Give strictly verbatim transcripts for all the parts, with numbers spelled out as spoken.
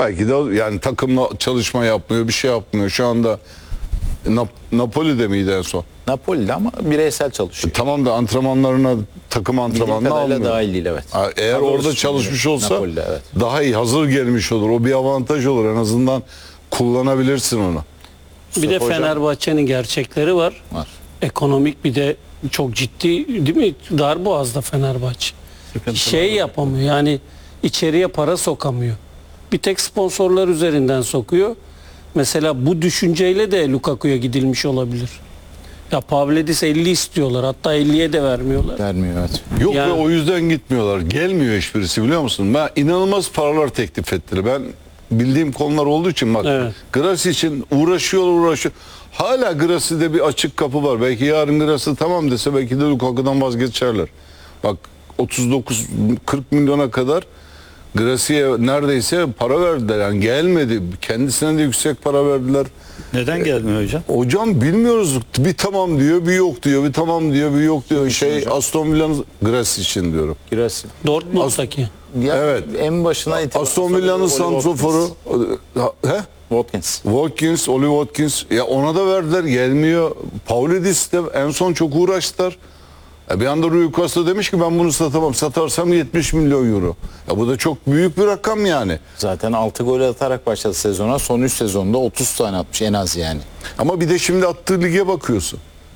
Belki de yani takımla çalışma yapmıyor, bir şey yapmıyor. Şu anda Nap Napoli'de miydi en son? Napoli'de ama bireysel çalışıyor. Tamam da antrenmanlarına, takım Bildiğim antrenmanına kadarıyla almıyor. dahil değil, evet. Ha, eğer Daha orada doğrusu çalışmış şimdi olsa Napoli'de, evet. daha iyi, hazır gelmiş olur. O bir avantaj olur. En azından kullanabilirsin onu. Bir de Mustafa Hocam- Fenerbahçe'nin gerçekleri var. Var. Ekonomik bir de çok ciddi değil mi? Darboğaz'da Fenerbahçe. Şey yapamıyor yani içeriye para sokamıyor. Bir tek sponsorlar üzerinden sokuyor. Mesela bu düşünceyle de Lukaku'ya gidilmiş olabilir. Ya Pavlidis elli istiyorlar. Hatta elliye de vermiyorlar. Vermiyor, evet. Yok Yani- ve o yüzden gitmiyorlar. Gelmiyor hiçbirisi, biliyor musun? Ben inanılmaz paralar teklif ettiler. Ben bildiğim konular olduğu için bak. Evet. Grassi için uğraşıyorlar uğraşıyor. Hala Grassi'de bir açık kapı var. Belki yarın Grassi tamam dese belki de Lukaku'dan vazgeçerler. Bak otuz dokuz kırk milyona kadar Grassi'ye neredeyse para verdiler. Yani gelmedi. Kendisine de yüksek para verdiler. Neden gelmiyor hocam? Hocam bilmiyoruz. Bir tamam diyor, bir yok diyor. Bir tamam diyor, bir yok diyor. Şey Aston Villa'nın Grassi için diyorum. Girersin. Dortmund'daki. Ya, Evet. En başına itibaren. Aston Villa'nın santroforu he? Watkins. Watkins, Oli Watkins. Ya ona da verdiler, gelmiyor. Pavlidis de en son çok uğraştılar. E bir anda Rui Costa demiş ki ben bunu satamam. Satarsam yetmiş milyon euro. Ya bu da çok büyük bir rakam yani. Zaten altı gol atarak başladı sezona. Son üç sezonda otuz tane atmış en az yani. Ama bir de şimdi attığı lige bakıyorsun.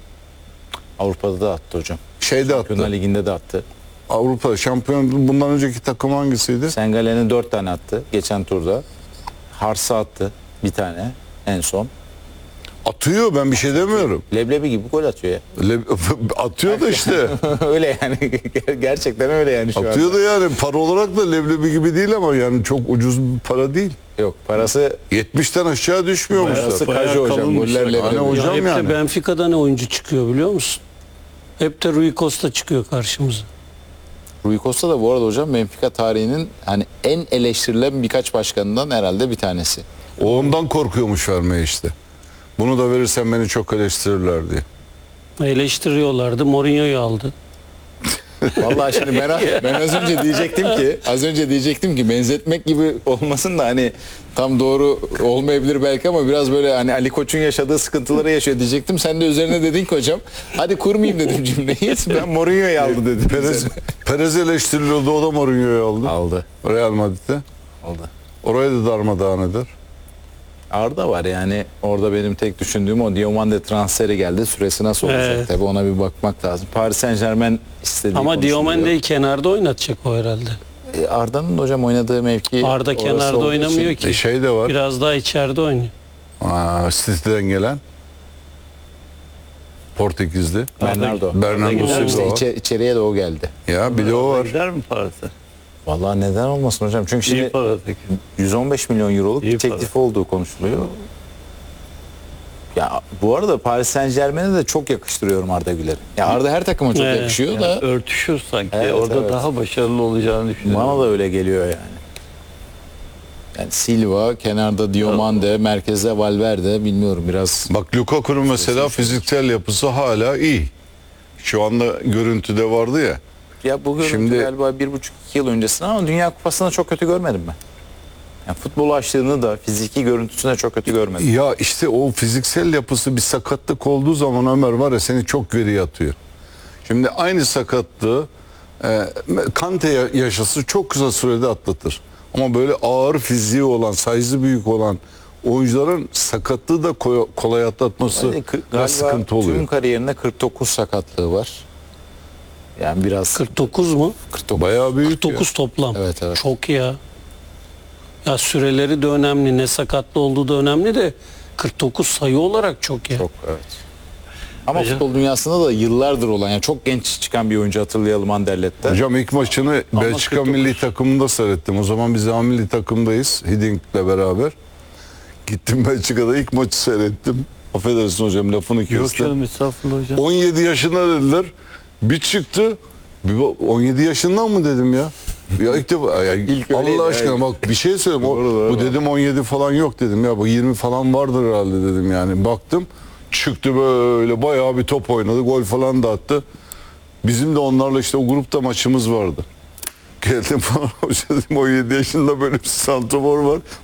Avrupa'da da attı hocam. Şeyde Şampiyonlar attı. Ligi'nde de attı. Avrupa şampiyon, bundan önceki takım hangisiydi? Sengalen'e dört tane attı geçen turda. Hars'a attı bir tane en son. Atıyor, ben bir şey demiyorum. Leblebi gibi gol atıyor ya. Le- atıyor da işte. Öyle yani. Gerçekten öyle yani şu Atıyor anda. da yani para olarak da leblebi gibi değil ama yani çok ucuz bir para değil. Yok, parası yetmişten aşağı düşmüyormuş. parası Bayağı Kajo hocam. kalınmış. Gollerle Hani leblebi. hocam Ya hep yani. de Benfica'da ne oyuncu çıkıyor biliyor musun? Hep de Rui Costa çıkıyor karşımıza. Rui Costa da bu arada hocam Benfica tarihinin hani en eleştirilen birkaç başkanından herhalde bir tanesi. O ondan korkuyormuş vermeye işte. Bunu da verirsen beni çok eleştirirler diye. Eleştiriyorlardı. Mourinho'yu aldı. Vallahi şimdi ben, ben az önce diyecektim ki az önce diyecektim ki benzetmek gibi olmasın da hani tam doğru olmayabilir belki ama biraz böyle hani Ali Koç'un yaşadığı sıkıntıları yaşıyor diyecektim. Sen de üzerine dedin ki hocam hadi kurmayayım dedim cümleyi. Ben Mourinho'yu aldı dedim. Perez, Perez eleştiriliyordu, o da Mourinho'yu aldı. Aldı. Real Madrid'de. Aldı. Oraya da darmadağın eder. Arda var yani orada benim tek düşündüğüm o Diomande transferi geldi. Süresi nasıl olacak Evet. tabii ona bir bakmak lazım. Paris Saint-Germain istediği Ama konuşuluyor. Diomande'yi kenarda oynatacak o herhalde. E, Arda'nın hocam oynadığı mevki Arda orası kenarda olduğu oynamıyor için- ki. E şey de var. Biraz daha içeride oynuyor. Aa, City'den gelen. Portekizli. Bernardo. Bernardo gider İşte Silva. içe- içeriye de o geldi. Ya bir de o var. Gider mi parası? Vallahi neden olmasın hocam? Çünkü İyi şimdi para peki. yüz on beş milyon euroluk İyi bir teklif olduğu konuşuluyor. Ya bu arada Paris Saint-Germain'e de çok yakıştırıyorum Arda Güler'i. Ya Arda her takıma çok Evet. yakışıyor Yani da örtüşür sanki. Evet, Orada evet. daha başarılı olacağını düşünüyorum. bana da öyle geliyor yani. Yani Silva, kenarda Diomande, merkezde Valverde bilmiyorum biraz. Bak Lukaku'nun mesela fiziksel yapısı hala iyi. Şu anda görüntüde vardı ya. Ya bu görüntü Şimdi- galiba bir buçuk iki yıl öncesinde ama Dünya Kupası'nda çok kötü görmedim ben. Yani futbol açlığını da fiziki görüntüsünde çok kötü görmedim. Ya işte o fiziksel yapısı bir sakatlık olduğu zaman Ömer var ya seni çok geriye atıyor. Şimdi aynı sakatlığı e, Kante ya- yaşası çok kısa sürede atlatır. Ama böyle ağır fiziği olan, size'ı büyük olan oyuncuların sakatlığı da koy- kolay atlatması Yani kı- biraz galiba sıkıntı oluyor. tüm kariyerinde kırk dokuz sakatlığı var. Yani biraz kırk dokuz mu? kırk dokuz. Bayağı büyük. kırk dokuz toplam. Evet, evet. Çok ya. Ya süreleri de önemli. Ne sakatlı olduğu da önemli de kırk dokuz sayı olarak çok ya. Çok evet. Ama Hocam- futbol dünyasında da yıllardır olan yani çok genç çıkan bir oyuncu hatırlayalım Anderlet'te. Hocam ilk maçını Belçika kırk dokuz. milli takımında seyrettim. O zaman biz A milli takımdayız. Hidding'le beraber. Gittim Belçika'da ilk maçı seyrettim. Affedersin hocam lafını Yok kestim. canım estağfurullah hocam. on yedi yaşında dediler. Bir çıktı. Bir bak- on yedi yaşından mı dedim ya? Ya ilk defa ya İlk öyleydi, Allah aşkına evet. bak bir şey söyleyeyim. O, Doğru, doğru. bu dedim on yedi falan yok dedim ya. Bu yirmi falan vardır herhalde dedim yani. Baktım çıktı böyle bayağı bir top oynadı. Gol falan da attı. Bizim de onlarla işte o grupta maçımız vardı. Geldim falan hoca dedim on yedi yaşında böyle bir santrafor var.